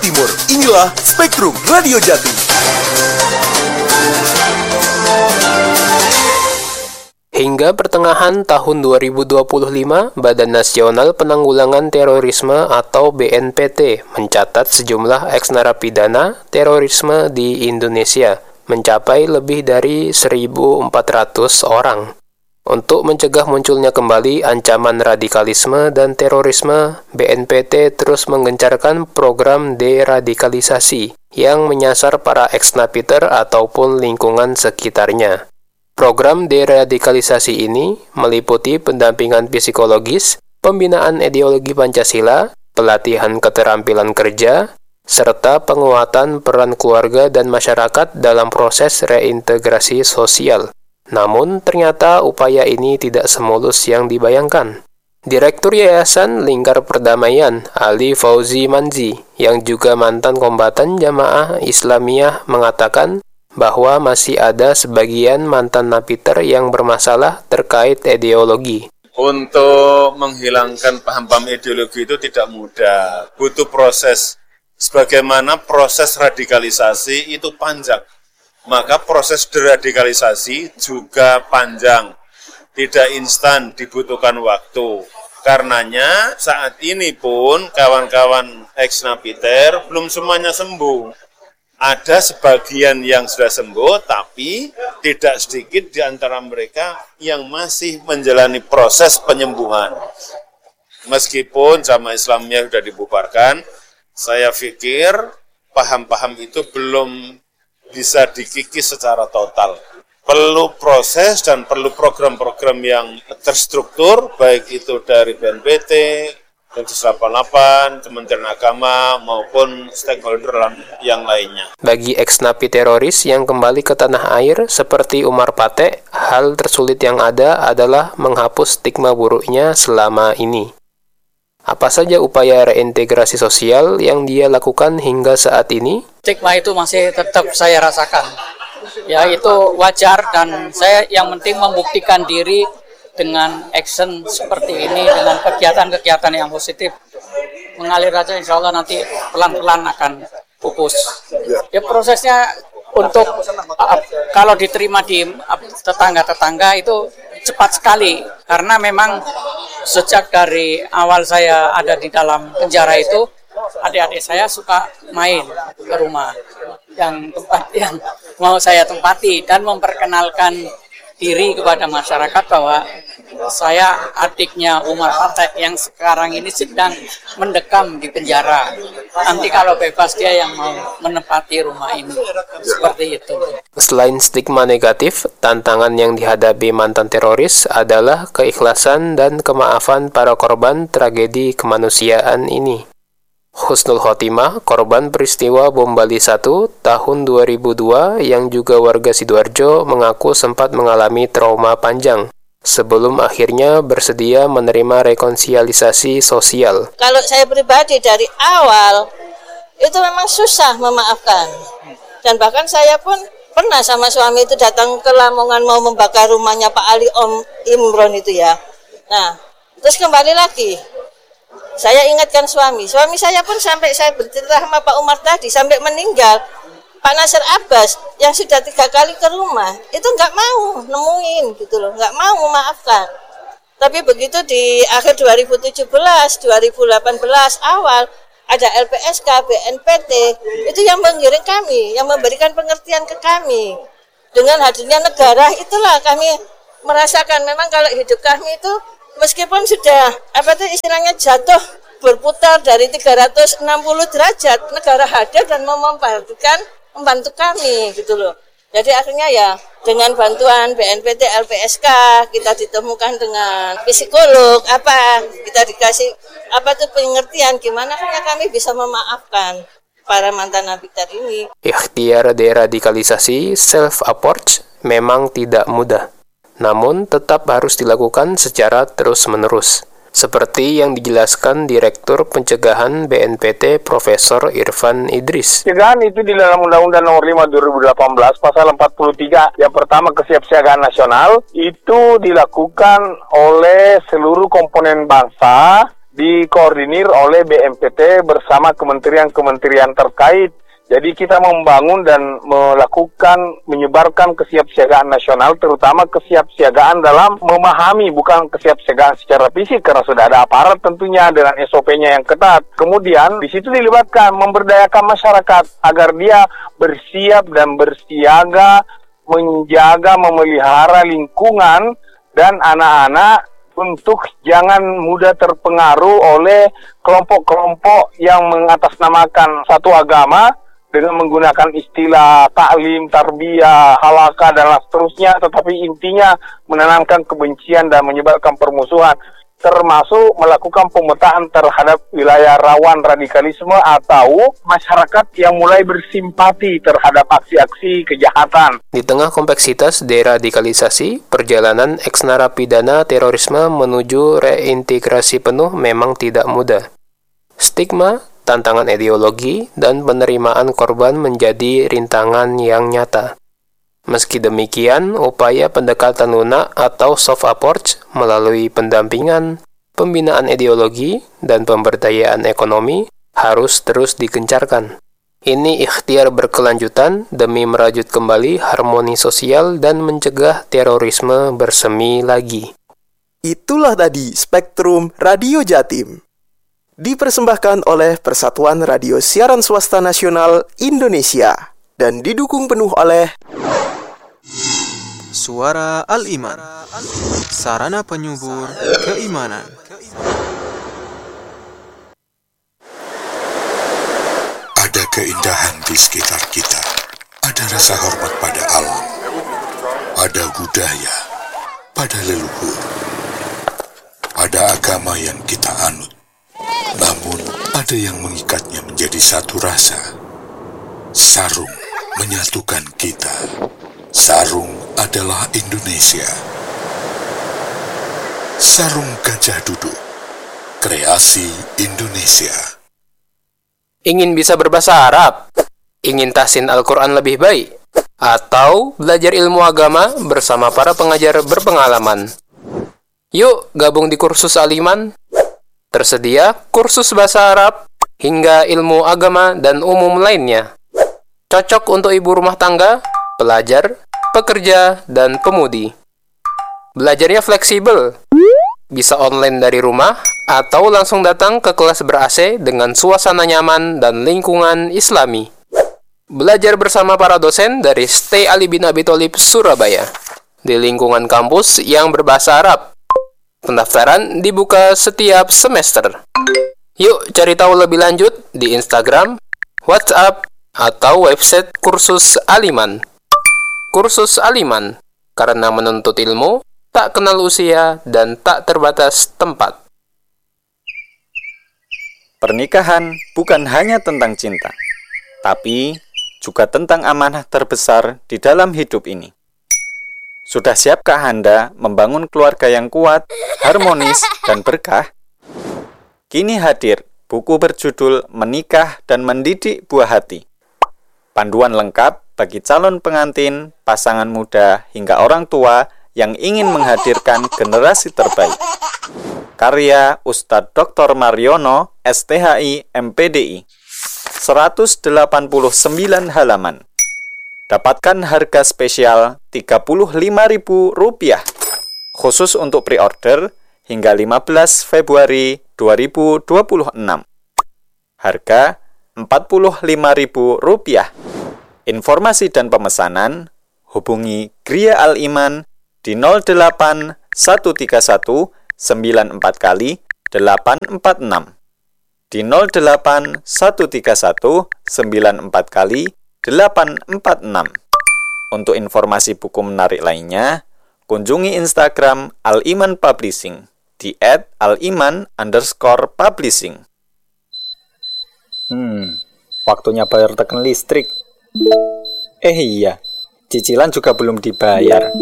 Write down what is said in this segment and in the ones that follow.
Timur. Inilah Spektrum Radio Jatim. Hingga pertengahan tahun 2025, Badan Nasional Penanggulangan Terorisme atau BNPT mencatat sejumlah eks-narapidana terorisme di Indonesia mencapai lebih dari 1.400 orang. Untuk mencegah munculnya kembali ancaman radikalisme dan terorisme, BNPT terus menggencarkan program deradikalisasi yang menyasar para eks-napiter ataupun lingkungan sekitarnya. Program deradikalisasi ini meliputi pendampingan psikologis, pembinaan ideologi Pancasila, pelatihan keterampilan kerja, serta penguatan peran keluarga dan masyarakat dalam proses reintegrasi sosial. Namun, ternyata upaya ini tidak semulus yang dibayangkan. Direktur Yayasan Lingkar Perdamaian, Ali Fauzi Manzi, yang juga mantan kombatan Jamaah Islamiyah, mengatakan bahwa masih ada sebagian mantan napiter yang bermasalah terkait ideologi. Untuk menghilangkan paham-paham ideologi itu tidak mudah, butuh proses. Sebagaimana proses radikalisasi itu panjang, maka proses deradikalisasi juga panjang, tidak instan, dibutuhkan waktu. Karenanya saat ini pun kawan-kawan eks-napiter belum semuanya sembuh. Ada sebagian yang sudah sembuh, tapi tidak sedikit di antara mereka yang masih menjalani proses penyembuhan. Meskipun Jamaah Islamiyah sudah dibubarkan, saya pikir paham-paham itu belum bisa dikikis secara total. Perlu proses dan perlu program-program yang terstruktur, baik itu dari BNPT, Densus 88, Kementerian Agama, maupun stakeholder yang lainnya. Bagi eks-napi teroris yang kembali ke tanah air seperti Umar Pate, hal tersulit yang ada adalah menghapus stigma buruknya selama ini. Apa saja upaya reintegrasi sosial yang dia lakukan hingga saat ini? Stigma itu masih tetap saya rasakan. Ya, itu wajar dan saya yang penting membuktikan diri dengan action seperti ini, dengan kegiatan-kegiatan yang positif, mengalir aja, insya Allah nanti pelan-pelan akan pupus. Ya, prosesnya untuk kalau diterima di tetangga-tetangga itu cepat sekali, karena memang sejak dari awal saya ada di dalam penjara itu, adik-adik saya suka main ke rumah yang tempat yang mau saya tempati dan memperkenalkan diri kepada masyarakat bahwa saya adiknya Umar Pate yang sekarang ini sedang mendekam di penjara. Nanti kalau bebas dia yang mau menempati rumah ini. Seperti itu. Selain stigma negatif, tantangan yang dihadapi mantan teroris adalah keikhlasan dan kemaafan para korban tragedi kemanusiaan ini. Husnul Khotimah, korban peristiwa bom Bali 1 tahun 2002 yang juga warga Sidoarjo, mengaku sempat mengalami trauma panjang sebelum akhirnya bersedia menerima rekonsiliasi sosial. Kalau saya pribadi dari awal itu memang susah memaafkan, dan bahkan saya pun pernah sama suami itu datang ke Lamongan mau membakar rumahnya Pak Ali Om Imron itu ya. Nah, terus kembali lagi. Saya ingatkan suami saya pun sampai saya bercerita sama Pak Umar tadi, sampai meninggal, Pak Nasir Abbas yang sudah 3 kali ke rumah, itu nggak mau nemuin gitu loh, nggak mau memaafkan. Tapi begitu di akhir 2017, 2018 awal, ada LPSK, BNPT, itu yang mengiring kami, yang memberikan pengertian ke kami. Dengan hadirnya negara, itulah kami merasakan memang kalau hidup kami itu meskipun sudah istilahnya jatuh berputar dari 360 derajat, negara hadir dan membantu kami gitu loh. Jadi akhirnya ya dengan bantuan BNPT, LPSK kita ditemukan dengan psikolog kita dikasih pengertian gimana kami bisa memaafkan para mantan napiter ini. Ikhtiar deradikalisasi self-approach memang tidak mudah, namun tetap harus dilakukan secara terus-menerus. Seperti yang dijelaskan Direktur Pencegahan BNPT Profesor Irfan Idris. Pencegahan itu di dalam Undang-Undang Nomor 5 2018 Pasal 43 yang pertama kesiapsiagaan nasional itu dilakukan oleh seluruh komponen bangsa dikoordinir oleh BNPT bersama kementerian-kementerian terkait. Jadi kita membangun dan menyebarkan kesiapsiagaan nasional, terutama kesiapsiagaan dalam memahami, bukan kesiapsiagaan secara fisik, karena sudah ada aparat tentunya dengan SOP-nya yang ketat. Kemudian di situ dilibatkan memberdayakan masyarakat agar dia bersiap dan bersiaga, menjaga, memelihara lingkungan dan anak-anak untuk jangan mudah terpengaruh oleh kelompok-kelompok yang mengatasnamakan satu agama dengan menggunakan istilah taklim, tarbiyah, halakah, dan seterusnya, tetapi intinya menanamkan kebencian dan menyebarkan permusuhan, termasuk melakukan pemetaan terhadap wilayah rawan radikalisme atau masyarakat yang mulai bersimpati terhadap aksi-aksi kejahatan. Di tengah kompleksitas deradikalisasi, perjalanan ex-narapidana terorisme menuju reintegrasi penuh memang tidak mudah. Stigma, tantangan ideologi, dan penerimaan korban menjadi rintangan yang nyata. Meski demikian, upaya pendekatan lunak atau soft approach melalui pendampingan, pembinaan ideologi, dan pemberdayaan ekonomi harus terus digencarkan. Ini ikhtiar berkelanjutan demi merajut kembali harmoni sosial dan mencegah terorisme bersemi lagi. Itulah tadi Spektrum Radio Jatim. Dipersembahkan oleh Persatuan Radio Siaran Swasta Nasional Indonesia dan didukung penuh oleh Suara Al-Iman, sarana penyubur keimanan. Ada keindahan di sekitar kita, ada rasa hormat pada alam, ada budaya pada leluhur, ada agama yang kita anut. Namun, ada yang mengikatnya menjadi satu rasa. Sarung menyatukan kita. Sarung adalah Indonesia. Sarung Gajah Duduk, kreasi Indonesia. Ingin bisa berbahasa Arab? Ingin tahsin Al-Quran lebih baik? Atau belajar ilmu agama bersama para pengajar berpengalaman? Yuk gabung di kursus Al-Iman. Tersedia kursus bahasa Arab hingga ilmu agama dan umum lainnya. Cocok untuk ibu rumah tangga, pelajar, pekerja, dan pemudi. Belajarnya fleksibel. Bisa online dari rumah atau langsung datang ke kelas ber-AC dengan suasana nyaman dan lingkungan Islami. Belajar bersama para dosen dari Stay Ali bin Abi Thalib Surabaya di lingkungan kampus yang berbahasa Arab. Pendaftaran dibuka setiap semester. Yuk cari tahu lebih lanjut di Instagram, WhatsApp, atau website kursus Al-Iman. Kursus Al-Iman, karena menuntut ilmu, tak kenal usia, dan tak terbatas tempat. Pernikahan bukan hanya tentang cinta, tapi juga tentang amanah terbesar di dalam hidup ini. Sudah siapkah Anda membangun keluarga yang kuat, harmonis, dan berkah? Kini hadir buku berjudul Menikah dan Mendidik Buah Hati. Panduan lengkap bagi calon pengantin, pasangan muda, hingga orang tua yang ingin menghadirkan generasi terbaik. Karya Ustadz Dr. Mariono, STHI, MPDI. 189 halaman. Dapatkan harga spesial Rp35.000 khusus untuk pre-order hingga 15 Februari 2026. Harga Rp45.000. Informasi dan pemesanan hubungi Gria Al-Iman di 08 131 94 kali 846. Di 08 131 94 kali 846. Untuk informasi buku menarik lainnya, kunjungi Instagram Al-Iman Publishing di @aliman_publishing. Waktunya bayar teken listrik. Iya, cicilan juga belum dibayar.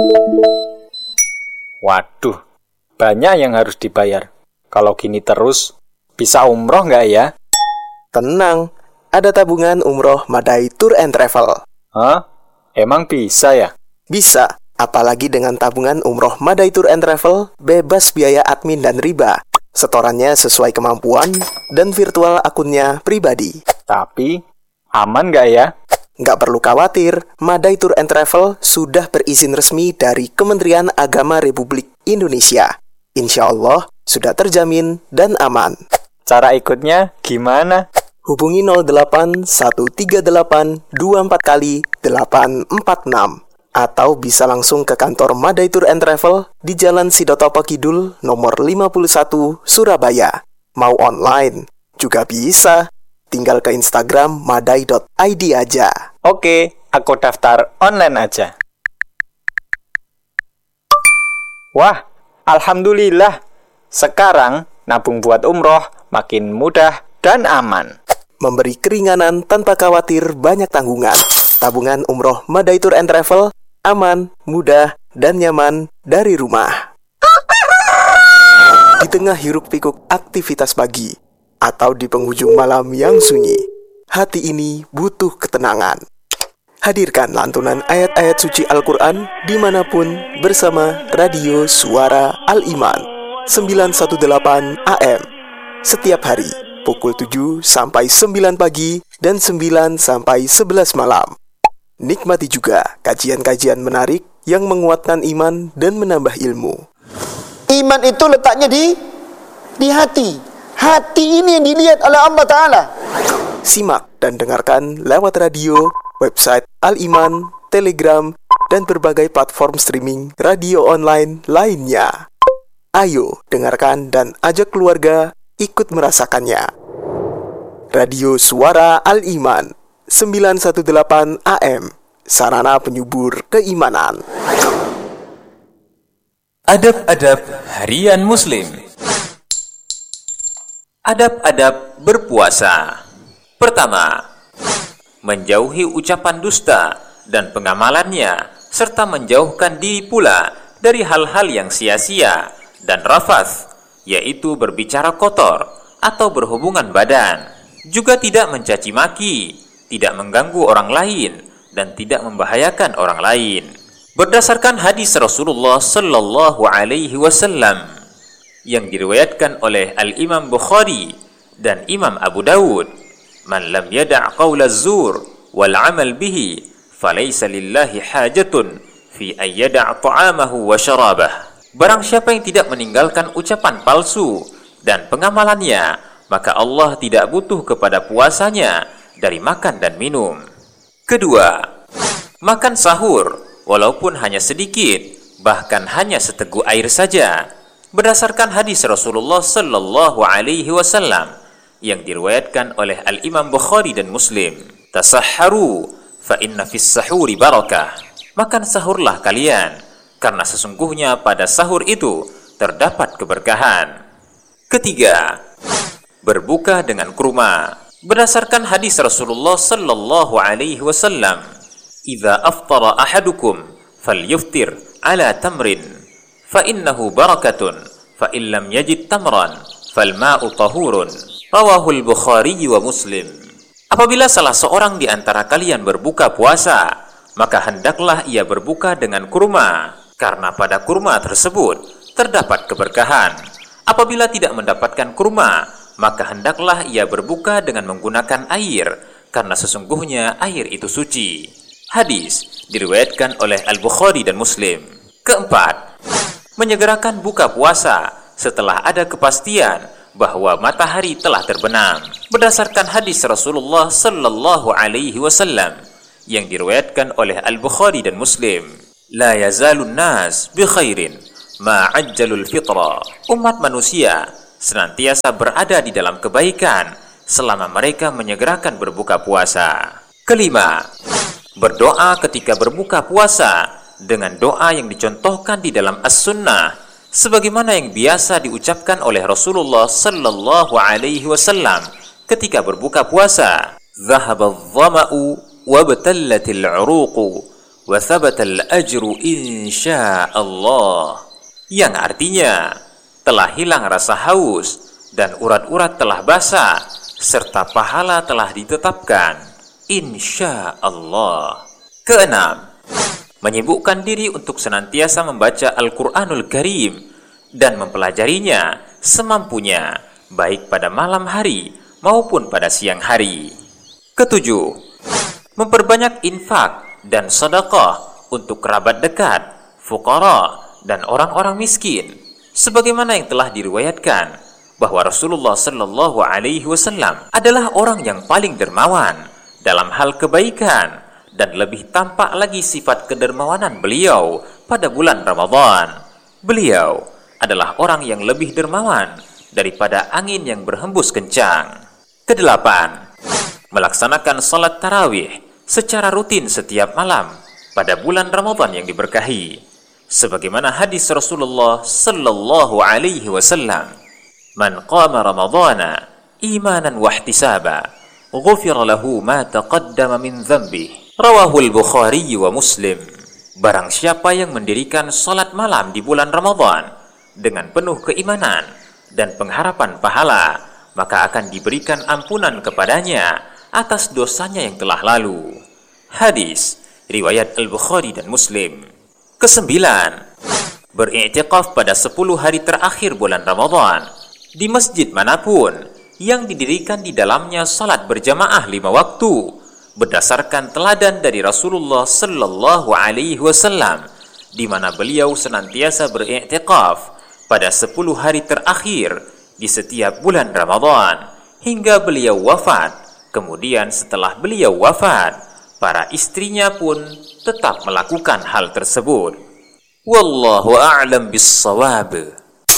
Waduh, banyak yang harus dibayar. Kalau gini terus, bisa umroh nggak ya? Tenang, ada tabungan umroh Madai Tour and Travel. Hah? Emang bisa ya? Bisa, apalagi dengan tabungan umroh Madai Tour and Travel, bebas biaya admin dan riba. Setorannya sesuai kemampuan dan virtual akunnya pribadi. Tapi, aman nggak ya? Nggak perlu khawatir, Madai Tour and Travel sudah berizin resmi dari Kementerian Agama Republik Indonesia. Insya Allah sudah terjamin dan aman. Cara ikutnya gimana? Hubungi 08 138 24 kali 846 atau bisa langsung ke kantor Madai Tour and Travel di Jalan Sidotopo Kidul nomor 51 Surabaya. Mau online juga bisa. Tinggal ke Instagram madai.id aja. Oke, aku daftar online aja. Wah, alhamdulillah. Sekarang nabung buat umroh makin mudah dan aman. Memberi keringanan tanpa khawatir banyak tanggungan. Tabungan umroh Madai Tour and Travel aman, mudah, dan nyaman dari rumah. Di tengah hiruk-pikuk aktivitas pagi atau di penghujung malam yang sunyi, hati ini butuh ketenangan. Hadirkan lantunan ayat-ayat suci Al-Quran dimanapun bersama Radio Suara Al-Iman 918 AM setiap hari pukul 7 sampai 9 pagi dan 9 sampai 11 malam. Nikmati juga kajian-kajian menarik yang menguatkan iman dan menambah ilmu. Iman itu letaknya di hati. Hati ini yang dilihat oleh Allah Ta'ala. Simak dan dengarkan lewat radio, website Al-Iman, Telegram, dan berbagai platform streaming radio online lainnya. Ayo dengarkan dan ajak keluarga ikut merasakannya. Radio Suara Al-Iman 918 AM, sarana penyubur keimanan. Adab-adab harian Muslim. Adab-adab berpuasa. Pertama, menjauhi ucapan dusta dan pengamalannya, serta menjauhkan diri pula dari hal-hal yang sia-sia dan rafath, yaitu berbicara kotor atau berhubungan badan. Juga tidak mencaci maki, tidak mengganggu orang lain, dan tidak membahayakan orang lain. Berdasarkan hadis Rasulullah sallallahu alaihi wasallam yang diriwayatkan oleh Al-Imam Bukhari dan Imam Abu Dawud, "Man lam yada' qawla az-zur wal 'amal bihi, falaysa lillahi hajatun fi an yada' ta'amahu wa syarabah." Barang siapa yang tidak meninggalkan ucapan palsu dan pengamalannya, maka Allah tidak butuh kepada puasanya dari makan dan minum. Kedua, makan sahur walaupun hanya sedikit, bahkan hanya seteguk air saja. Berdasarkan hadis Rasulullah sallallahu alaihi wasallam yang diriwayatkan oleh Al-Imam Bukhari dan Muslim, "Tasahharu fa inna fis sahuri barakah." Makan sahurlah kalian, karena sesungguhnya pada sahur itu terdapat keberkahan. Ketiga, berbuka dengan kurma. Berdasarkan hadis Rasulullah sallallahu alaihi wasallam, "Idza aftara ahadukum falyuftir ala tamrin, fa innahu barakatun, fa in lam yajid tamran fal ma'u tahurun." Rawahul Bukhari wa Muslim. Apabila salah seorang di antara kalian berbuka puasa, maka hendaklah ia berbuka dengan kurma, karena pada kurma tersebut terdapat keberkahan. Apabila tidak mendapatkan kurma, maka hendaklah ia berbuka dengan menggunakan air, karena sesungguhnya air itu suci. Hadis diriwayatkan oleh Al-Bukhari dan Muslim. Keempat, menyegerakan buka puasa setelah ada kepastian bahwa matahari telah terbenam. Berdasarkan hadis Rasulullah sallallahu alaihi wasallam yang diriwayatkan oleh Al-Bukhari dan Muslim, "La yazalun nas bi khairin ma ajjalul fitra." Umat manusia senantiasa berada di dalam kebaikan selama mereka menyegerakan berbuka puasa. Kelima, berdoa ketika berbuka puasa dengan doa yang dicontohkan di dalam As-Sunnah, sebagaimana yang biasa diucapkan oleh Rasulullah sallallahu alaihi wasallam ketika berbuka puasa. "Dhahabadh dhama'u wa batallatil 'uruqu wa thabatal ajru insyaallah." Yang artinya, telah hilang rasa haus dan urat-urat telah basah, serta pahala telah ditetapkan, insyaallah. Keenam, menyibukkan diri untuk senantiasa membaca Al-Quranul Karim dan mempelajarinya semampunya, baik pada malam hari maupun pada siang hari. Ketujuh, memperbanyak infak dan sedekah untuk kerabat dekat, fuqara, dan orang-orang miskin, sebagaimana yang telah diriwayatkan bahwa Rasulullah Shallallahu Alaihi Wasallam adalah orang yang paling dermawan dalam hal kebaikan, dan lebih tampak lagi sifat kedermawanan beliau pada bulan Ramadan. Beliau adalah orang yang lebih dermawan daripada angin yang berhembus kencang. Kedelapan, melaksanakan salat tarawih secara rutin setiap malam pada bulan Ramadan yang diberkahi, sebagaimana hadis Rasulullah Sallallahu Alaihi Wasallam, "Man qama Ramadana imanan wa ihtisaba, ghufira lahu ma taqaddama min dhanbihi." Rawahul Bukhari wa Muslim. Barang siapa yang mendirikan salat malam di bulan Ramadan dengan penuh keimanan dan pengharapan pahala, maka akan diberikan ampunan kepadanya atas dosanya yang telah lalu. Hadis riwayat Al-Bukhari dan Muslim. Kesembilan, beriktikaf pada 10 hari terakhir bulan Ramadan di masjid manapun yang didirikan di dalamnya salat berjamaah 5 waktu, berdasarkan teladan dari Rasulullah Sallallahu Alaihi Wasallam, di mana beliau senantiasa beriktikaf pada 10 hari terakhir di setiap bulan Ramadan hingga beliau wafat. Kemudian setelah beliau wafat, para istrinya pun tetap melakukan hal tersebut. Wallahu a'lam bis-shawab.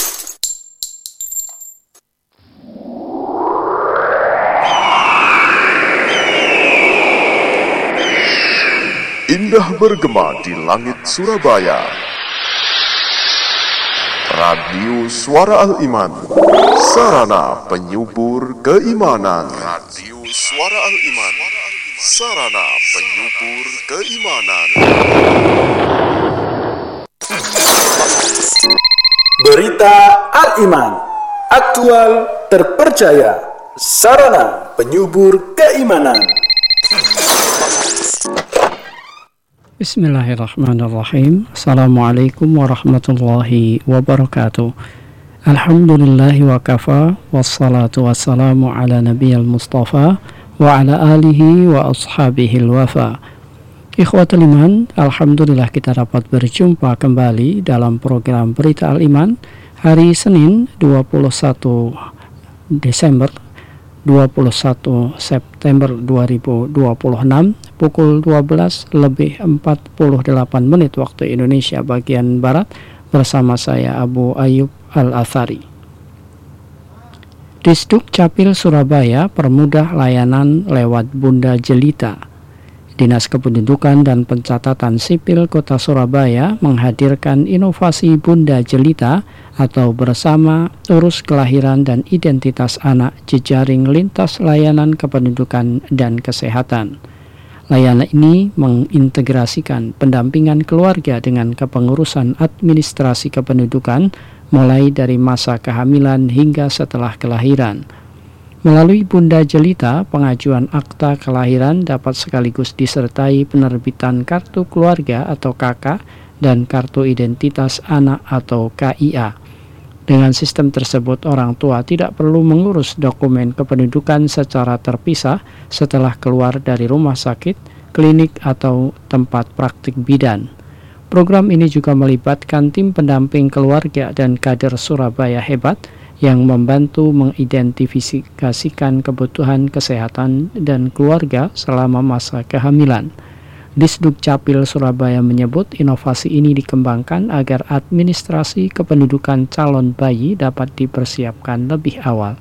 Indah bergema di langit Surabaya. Radio Suara Al-Iman, sarana penyubur keimanan. Radio Suara Al-Iman, sarana penyubur keimanan. Berita Al-Iman, aktual, terpercaya, sarana penyubur keimanan. Bismillahirrahmanirrahim. Assalamualaikum warahmatullahi wabarakatuh. Alhamdulillahi wa kafa, wassalatu wassalamu ala nabiyil mustafa wa ala alihi wa ashabihil wafa. Ikhwatul iman, alhamdulillah kita dapat berjumpa kembali dalam program Berita Al-Iman hari Senin 21 September 2026 pukul 12:48 waktu Indonesia bagian Barat, bersama saya Abu Ayyub Al-Athari. Disduk Capil Surabaya permudah layanan lewat Bunda Jelita. Dinas Kependudukan dan Pencatatan Sipil Kota Surabaya menghadirkan inovasi Bunda Jelita atau Bersama Urus Kelahiran dan Identitas Anak Jejaring Lintas Layanan Kependudukan dan Kesehatan. Layanan ini mengintegrasikan pendampingan keluarga dengan kepengurusan administrasi kependudukan mulai dari masa kehamilan hingga setelah kelahiran. Melalui Bunda Jelita, pengajuan akta kelahiran dapat sekaligus disertai penerbitan kartu keluarga atau KK dan kartu identitas anak atau KIA. Dengan sistem tersebut, orang tua tidak perlu mengurus dokumen kependudukan secara terpisah setelah keluar dari rumah sakit, klinik, atau tempat praktik bidan. Program ini juga melibatkan tim pendamping keluarga dan kader Surabaya hebat yang membantu mengidentifikasikan kebutuhan kesehatan dan keluarga selama masa kehamilan. Disduk Capil Surabaya menyebut inovasi ini dikembangkan agar administrasi kependudukan calon bayi dapat dipersiapkan lebih awal.